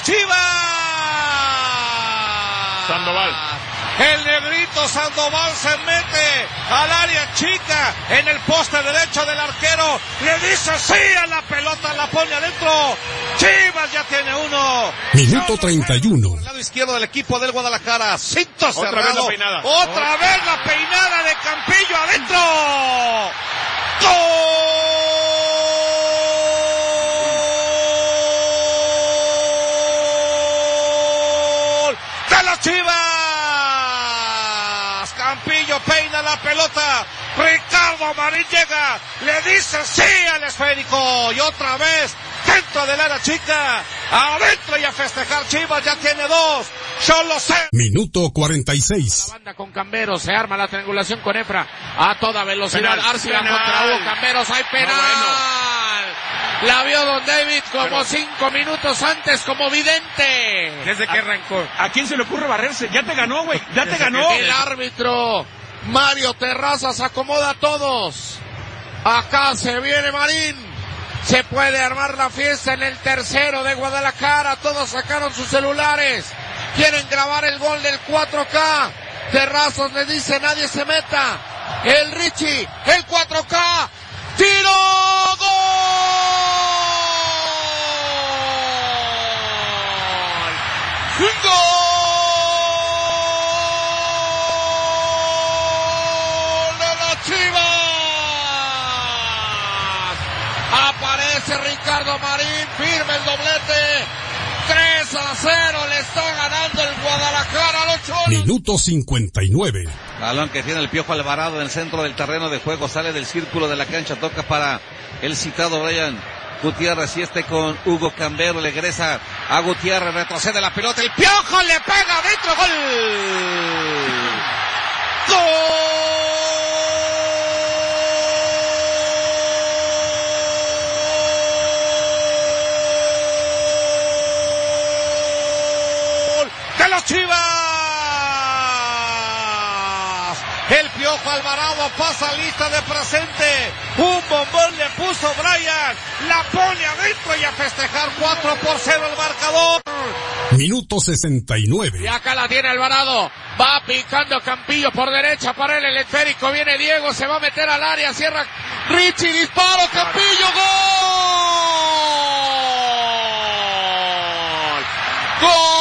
Chivas. Sandoval. El negrito Sandoval se mete al área chica en el poste derecho del arquero. Le dice sí a la pelota, la pone adentro. Chivas ya tiene uno. Minuto 31. El lado izquierdo del equipo del Guadalajara. Cinto cerrado. Otra vez la peinada. Otra vez la peinada de Campillo adentro. ¡Gol! ¡De las Chivas! Campillo peina la pelota. Ricardo Marín llega. Le dice sí al esférico. Y otra vez dentro del área chica. Adentro y a festejar. Chivas ya tiene dos. Yo lo sé. Minuto 46. La banda con Camberos. Se arma la triangulación con Efra. A toda velocidad. Arcila contra Hugo Camberos. Hay penal. La vio Don David como 5 minutos antes como vidente. Desde que arrancó. ¿A quién se le ocurre barrerse? Ya te ganó, güey. Ya te ganó. El árbitro Mario Terrazas acomoda a todos. Acá se viene Marín. Se puede armar la fiesta en el tercero de Guadalajara. Todos sacaron sus celulares. Quieren grabar el gol del 4K. Terrazas le dice nadie se meta. El Richie, el 4K. ¡Tiro! ¡Gol! ¡Gol! ¡De las Chivas! Aparece Ricardo Marín, firme el doblete. 3-0 le está ganando el Guadalajara a los Cholos. Minuto 59. Balón que tiene el Piojo Alvarado en el centro del terreno de juego, sale del círculo de la cancha, toca para el citado Brian Gutiérrez y con Hugo Cambero, le regresa a Gutiérrez, retrocede la pelota, el Piojo le pega adentro, gol. ¡Gol de los Chivas! El Piojo Alvarado pasa lista de presente. Un bombón le puso Brian. La pone adentro y a festejar 4-0 el marcador. Minuto 69. Y acá la tiene Alvarado. Va picando Campillo por derecha para él. El esférico viene Diego. Se va a meter al área. Cierra Richie. Disparo. Campillo. ¡Gol! ¡Gol!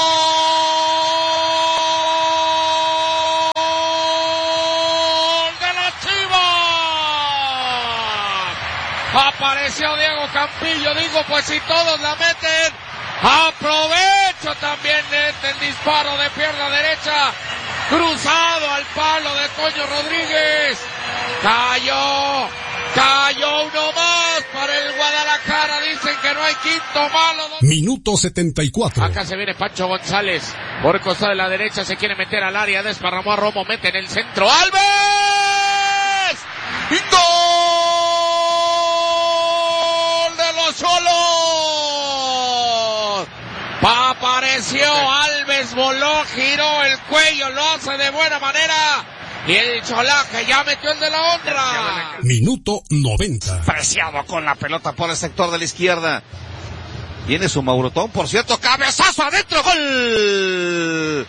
Apareció Diego Campillo, digo, pues si todos la meten, aprovecho también el disparo de pierna derecha, cruzado al palo de Toño Rodríguez, cayó uno más para el Guadalajara, dicen que no hay quinto malo. Minuto 74. Acá se viene Pancho González, por el costado de la derecha se quiere meter al área, desparramó a Romo, mete en el centro, ¡Alves! ¡Gol! Cholos. Apareció Alves, voló, giró el cuello, lo hace de buena manera. Y el Cholaje ya metió el de la honra. Minuto 90. Preciado con la pelota por el sector de la izquierda. Viene su Maurotón, por cierto, cabezazo adentro, gol.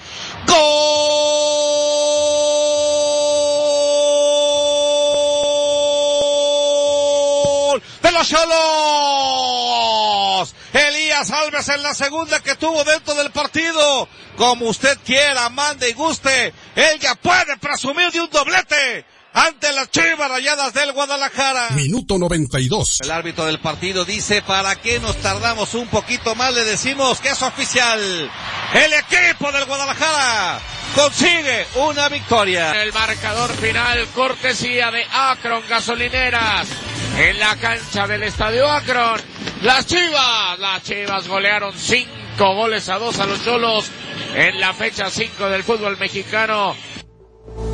¡Gol! ¡De los Cholos! Elías Alves en la segunda que tuvo dentro del partido. Como usted quiera, mande y guste. Él ya puede presumir de un doblete ante las Chivas Rayadas del Guadalajara. Minuto 92. El árbitro del partido dice, ¿para qué nos tardamos un poquito más? Le decimos que es oficial. El equipo del Guadalajara consigue una victoria. El marcador final, cortesía de Akron Gasolineras. En la cancha del Estadio Akron, las Chivas golearon 5-2 a los Cholos en la fecha 5 del fútbol mexicano.